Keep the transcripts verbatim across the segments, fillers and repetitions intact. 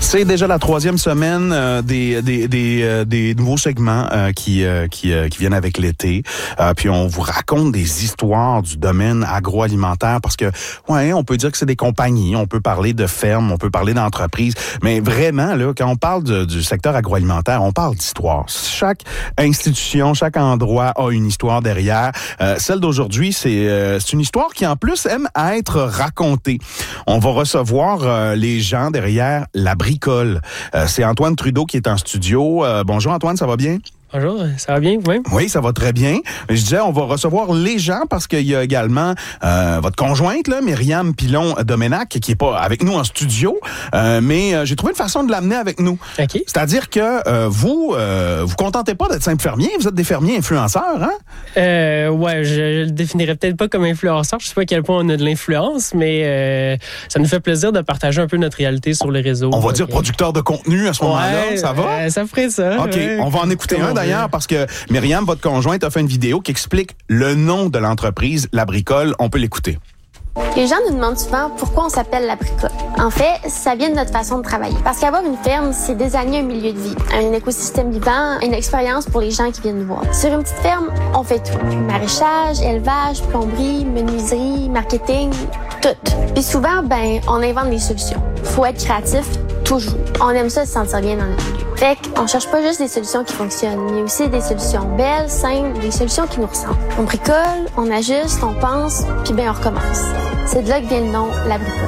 C'est déjà la troisième semaine euh, des, des, des, euh, des nouveaux segments euh, qui, euh, qui, euh, qui viennent avec l'été. Euh, puis on vous raconte des histoires du domaine agroalimentaire parce que, ouais, on peut dire que c'est des compagnies, on peut parler de fermes, on peut parler d'entreprises, mais vraiment, là, quand on parle de, du secteur agroalimentaire, on parle d'histoire. Chaque institution, chaque endroit a une histoire derrière. Euh, celle d'aujourd'hui, c'est, euh, c'est une histoire qui, en plus, aime être racontée. On va recevoir euh, les gens derrière la bricole. Euh, c'est Antoine Trudeau qui est en studio. Euh, bonjour Antoine, ça va bien? Bonjour, ça va bien vous-même? Oui, ça va très bien. Je disais, on va recevoir les gens parce qu'il y a également euh, votre conjointe, là, Myriam Pilon-Domenac, qui est pas avec nous en studio, euh, mais euh, j'ai trouvé une façon de l'amener avec nous. Okay. C'est-à-dire que euh, vous, euh, vous contentez pas d'être simple fermier, vous êtes des fermiers influenceurs, hein? Euh, ouais, je, je le définirais peut-être pas comme influenceur. Je sais pas à quel point on a de l'influence, mais euh, ça nous fait plaisir de partager un peu notre réalité sur les réseaux. On va okay. dire producteur de contenu à ce ouais, moment-là, ça va? Euh, ça ferait ça. OK, ouais. on va en écouter Comment un d'ailleurs parce que Myriam, votre conjointe, a fait une vidéo qui explique le nom de l'entreprise, La Bricole. On peut l'écouter. Les gens nous demandent souvent pourquoi on s'appelle La Bricole. En fait, ça vient de notre façon de travailler. Parce qu'avoir une ferme, c'est désigner un milieu de vie, un écosystème vivant, une expérience pour les gens qui viennent nous voir. Sur une petite ferme, on fait tout. Maraîchage, élevage, plomberie, menuiserie, marketing, tout. Puis souvent, ben, on invente des solutions. Faut être créatif, toujours. On aime ça se sentir bien dans notre milieu. Fait qu'on cherche pas juste des solutions qui fonctionnent, mais aussi des solutions belles, simples, des solutions qui nous ressemblent. On bricole, on ajuste, on pense, puis ben on recommence. C'est de là que vient le nom La Bricole.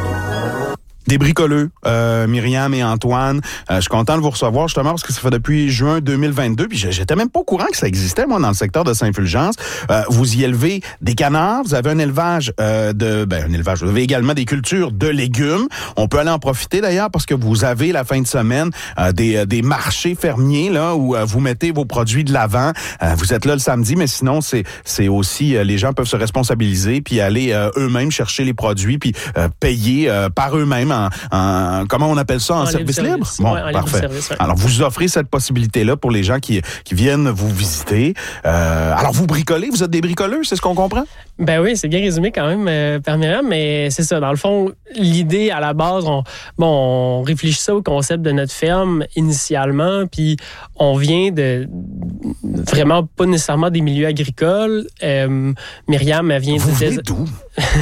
Des bricoleux, euh, Myriam et Antoine. Euh, je suis content de vous recevoir justement parce que ça fait depuis juin deux mille vingt-deux. Puis j'étais même pas au courant que ça existait, moi, dans le secteur de Saint-Fulgence. Euh, vous y élevez des canards, vous avez un élevage euh, de... Ben, un élevage, vous avez également des cultures de légumes. On peut aller en profiter d'ailleurs parce que vous avez la fin de semaine euh, des, des marchés fermiers là où euh, vous mettez vos produits de l'avant. Euh, vous êtes là le samedi, mais sinon, c'est, c'est aussi... Euh, les gens peuvent se responsabiliser puis aller euh, eux-mêmes chercher les produits puis euh, payer euh, par eux-mêmes. En, en, comment on appelle ça, en, en service libre? Service. Bon, ouais, parfait. Service, ouais. Alors, vous offrez cette possibilité-là pour les gens qui, qui viennent vous visiter. Euh, alors, vous bricolez, vous êtes des bricoleux, c'est ce qu'on comprend? Ben oui, c'est bien résumé quand même, euh, par Myriam, mais c'est ça. Dans le fond, l'idée, à la base, on, bon, on réfléchissait au concept de notre ferme initialement, puis on vient de vraiment pas nécessairement des milieux agricoles. Euh, Myriam, elle vient vous de... venez d'où?